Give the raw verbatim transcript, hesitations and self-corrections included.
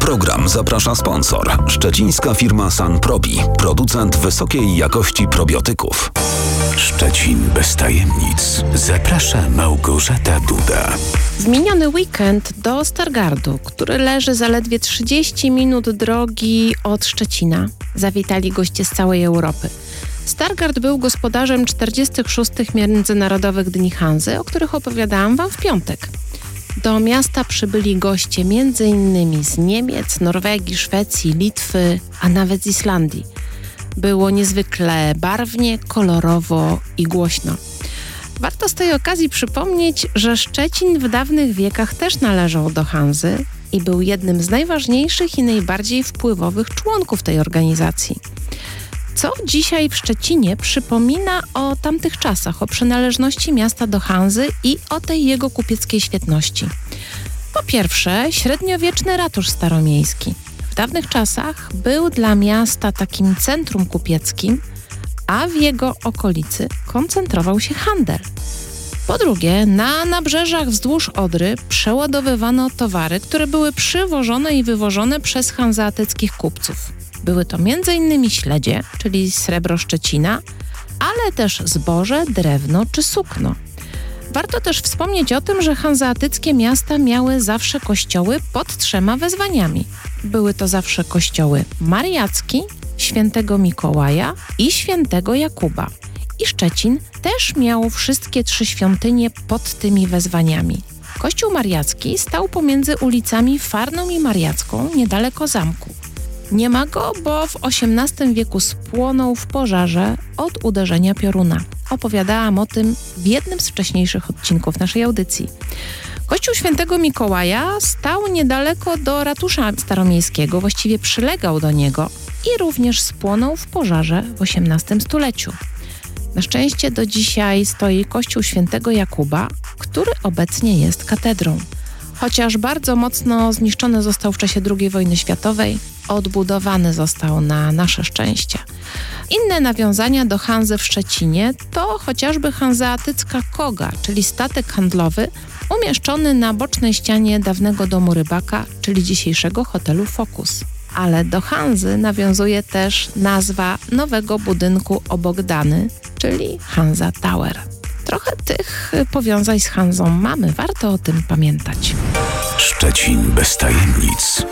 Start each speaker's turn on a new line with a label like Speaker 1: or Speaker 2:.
Speaker 1: program zaprasza sponsor. Szczecińska firma Sanprobi, producent wysokiej jakości probiotyków.
Speaker 2: Szczecin bez tajemnic. Zaprasza Małgorzata Duda.
Speaker 3: W miniony weekend do Stargardu, który leży zaledwie trzydzieści minut drogi od Szczecina, zawitali goście z całej Europy. Stargard był gospodarzem czterdziestych szóstych Międzynarodowych Dni Hanzy, o których opowiadałam Wam w piątek. Do miasta przybyli goście m.in. z Niemiec, Norwegii, Szwecji, Litwy, a nawet z Islandii. Było niezwykle barwnie, kolorowo i głośno. Warto z tej okazji przypomnieć, że Szczecin w dawnych wiekach też należał do Hanzy i był jednym z najważniejszych i najbardziej wpływowych członków tej organizacji. Co dzisiaj w Szczecinie przypomina o tamtych czasach, o przynależności miasta do Hanzy i o tej jego kupieckiej świetności. Po pierwsze, średniowieczny ratusz staromiejski. W dawnych czasach był dla miasta takim centrum kupieckim, a w jego okolicy koncentrował się handel. Po drugie, na nabrzeżach wzdłuż Odry przeładowywano towary, które były przywożone i wywożone przez hanzeatyckich kupców. Były to między innymi śledzie, czyli srebro Szczecina, ale też zboże, drewno czy sukno. Warto też wspomnieć o tym, że hanzeatyckie miasta miały zawsze kościoły pod trzema wezwaniami. Były to zawsze kościoły Mariacki, Świętego Mikołaja i Świętego Jakuba. I Szczecin też miał wszystkie trzy świątynie pod tymi wezwaniami. Kościół Mariacki stał pomiędzy ulicami Farną i Mariacką, niedaleko zamku. Nie ma go, bo w osiemnastym wieku spłonął w pożarze od uderzenia pioruna. Opowiadałam o tym w jednym z wcześniejszych odcinków naszej audycji. Kościół Świętego Mikołaja stał niedaleko do ratusza staromiejskiego, właściwie przylegał do niego i również spłonął w pożarze w osiemnastym stuleciu. Na szczęście do dzisiaj stoi kościół Świętego Jakuba, który obecnie jest katedrą. Chociaż bardzo mocno zniszczony został w czasie drugiej wojny światowej, odbudowany został na nasze szczęście. Inne nawiązania do Hanzy w Szczecinie to chociażby hanzeatycka koga, czyli statek handlowy umieszczony na bocznej ścianie dawnego domu rybaka, czyli dzisiejszego hotelu Focus. Ale do Hanzy nawiązuje też nazwa nowego budynku obok Dany, czyli Hanza Tower. Trochę tych powiązań z Hanzą mamy, warto o tym pamiętać.
Speaker 2: Szczecin bez tajemnic.